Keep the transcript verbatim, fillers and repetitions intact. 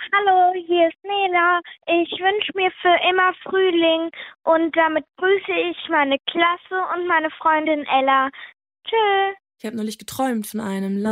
Hallo, hier ist Nela. Ich wünsche mir für immer Frühling und damit grüße ich meine Klasse und meine Freundin Ella. Tschö. Ich habe neulich geträumt von einem